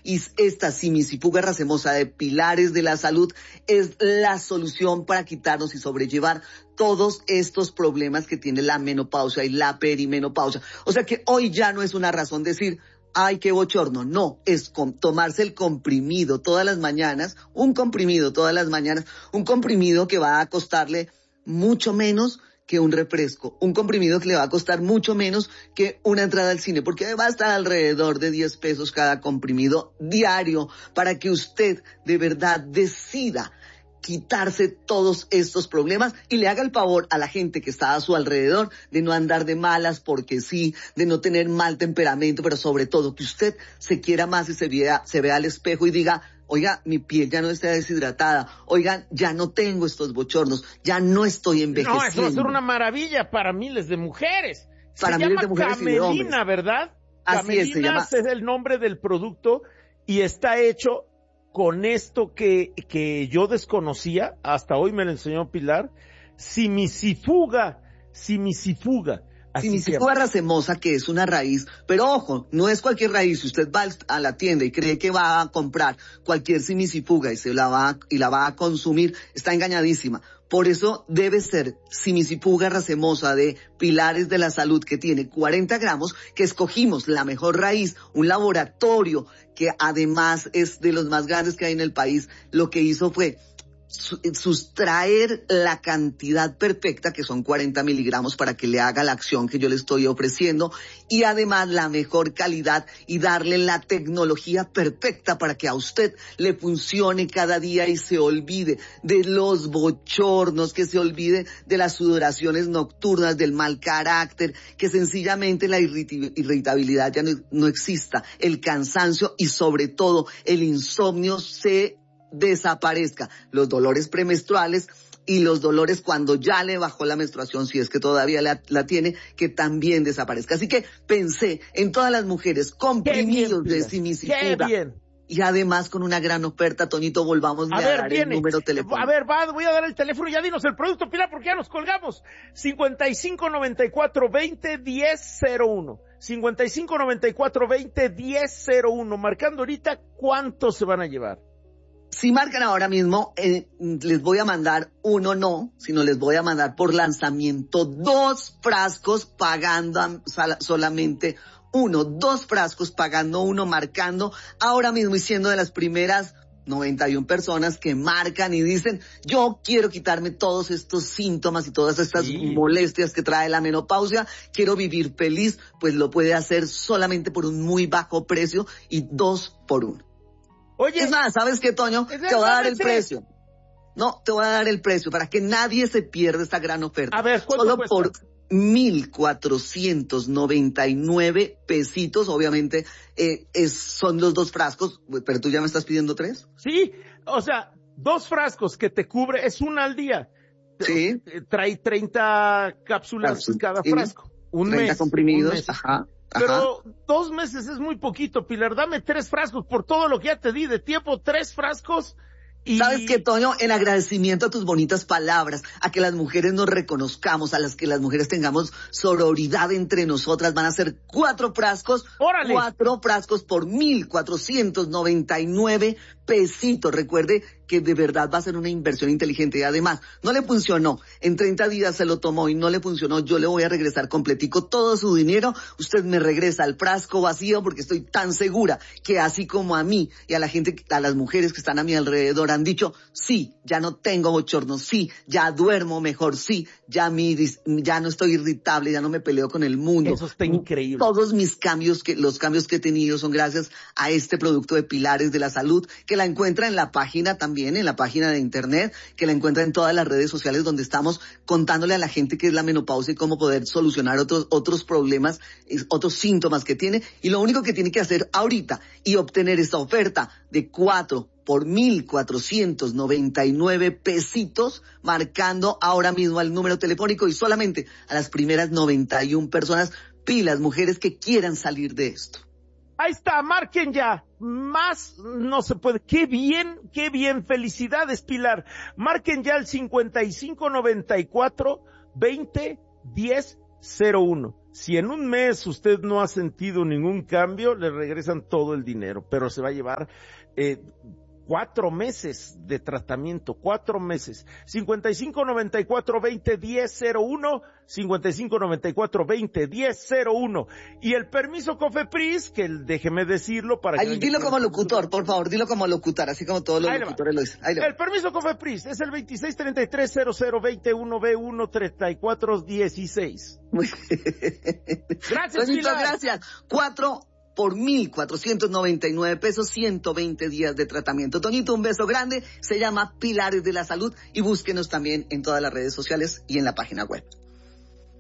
y esta simisifuga racemosa de Pilares de la Salud es la solución para quitarnos y sobrellevar todos estos problemas que tiene la menopausia y la perimenopausia. O sea que hoy ya no es una razón decir, ay, qué bochorno. No, es tomarse el comprimido todas las mañanas, un comprimido todas las mañanas, un comprimido que va a costarle mucho menos que un refresco, un comprimido que le va a costar mucho menos que una entrada al cine, porque va a estar alrededor de 10 pesos cada comprimido diario para que usted de verdad decida quitarse todos estos problemas y le haga el favor a la gente que está a su alrededor de no andar de malas porque sí, de no tener mal temperamento, pero sobre todo que usted se quiera más y se vea al espejo y diga, oiga, mi piel ya no está deshidratada, oigan, ya no tengo estos bochornos, ya no estoy envejeciendo. No, eso va a ser una maravilla para miles de mujeres. Para miles de mujeres Camelina, y de hombres. ¿Verdad? Así Camelina es, se llama. Es el nombre del producto y está hecho con esto que yo desconocía, hasta hoy me lo enseñó Pilar, simisifuga. Simisifuga racemosa, que es una raíz, pero ojo, no es cualquier raíz. Si usted va a la tienda y cree que va a comprar cualquier simisifuga y la va a consumir, está engañadísima. Por eso debe ser simisifuga racemosa de Pilares de la Salud, que tiene 40 gramos, que escogimos la mejor raíz, un laboratorio que además es de los más grandes que hay en el país. Lo que hizo fue sustraer la cantidad perfecta, que son 40 miligramos, para que le haga la acción que yo le estoy ofreciendo, y además la mejor calidad y darle la tecnología perfecta para que a usted le funcione cada día y se olvide de los bochornos, que se olvide de las sudoraciones nocturnas, del mal carácter, que sencillamente la irritabilidad ya no exista, el cansancio y sobre todo el insomnio se desaparezca, los dolores premenstruales y los dolores cuando ya le bajó la menstruación, si es que todavía la tiene, que también desaparezca. Así que pensé en todas las mujeres comprimidos de simisifuga. ¡Qué bien! Y además con una gran oferta, Toñito, volvamos a dar el número telefónico. A ver, voy a dar el teléfono, ya dinos el producto, Pilar, porque ya nos colgamos. 5594-201001. 5594-201001. Marcando ahorita, ¿cuántos se van a llevar? Si marcan ahora mismo, les voy a mandar uno no, sino les voy a mandar por lanzamiento 2 frascos pagando solamente uno, 2 frascos pagando uno, marcando ahora mismo y siendo de las primeras 91 personas que marcan y dicen, yo quiero quitarme todos estos síntomas y todas estas molestias que trae la menopausia, quiero vivir feliz, pues lo puede hacer solamente por un muy bajo precio y 2 por 1. Oye, es más, ¿sabes qué, Toño? Te voy a dar el precio. No, te voy a dar el precio para que nadie se pierda esta gran oferta. A ver, ¿cuánto solo cuesta? Por 1,499 pesitos, obviamente, son los 2 frascos, pero tú ya me estás pidiendo 3. Sí, o sea, 2 frascos que te cubre, es una al día. Sí. Trae 30 cápsulas cada frasco. Un 30 mes. comprimidos, Un mes. ajá. Pero 2 meses es muy poquito, Pilar. Dame 3 frascos por todo lo que ya te di de tiempo. 3 frascos. Y... ¿Sabes qué, Toño? En agradecimiento a tus bonitas palabras, a que las mujeres nos reconozcamos, a las que las mujeres tengamos sororidad entre nosotras, van a ser 4 frascos. ¡Órale! 4 frascos por 1,499 pesitos. Recuerde que de verdad va a ser una inversión inteligente y además no le funcionó. En 30 días se lo tomó y no le funcionó. Yo le voy a regresar completico todo su dinero. Usted me regresa el frasco vacío porque estoy tan segura que así como a mí y a la gente, a las mujeres que están a mi alrededor han dicho, sí, ya no tengo bochornos, sí, ya duermo mejor, sí, ya no estoy irritable, ya no me peleo con el mundo. Eso está increíble. Todos los cambios que he tenido son gracias a este producto de Pilares de la Salud, que la encuentra en la página también, en la página de internet, que la encuentra en todas las redes sociales donde estamos contándole a la gente qué es la menopausia y cómo poder solucionar otros problemas, otros síntomas que tiene. Y lo único que tiene que hacer ahorita y obtener esta oferta de 4 por 1,499 pesitos, marcando ahora mismo al número telefónico y solamente a las primeras 91 personas, pilas, mujeres que quieran salir de esto. Ahí está, marquen ya. Más no se puede. Qué bien. Felicidades, Pilar. Marquen ya al 5594-2010 1001. Si en un mes usted no ha sentido ningún cambio, le regresan todo el dinero, pero se va a llevar 4 meses de tratamiento, 4 meses. 5594-20-1001, 5594-20-1001. Y el permiso COFEPRIS, que déjeme decirlo para que... Dilo como locutor, por favor, dilo como locutor, así como todos los locutores lo dicen. El permiso COFEPRIS es el 2633-0021-B1-3416. Gracias, Muchas gracias. 4 por 1.499 pesos, 120 días de tratamiento. Toñito, un beso grande. Se llama Pilares de la Salud y búsquenos también en todas las redes sociales y en la página web.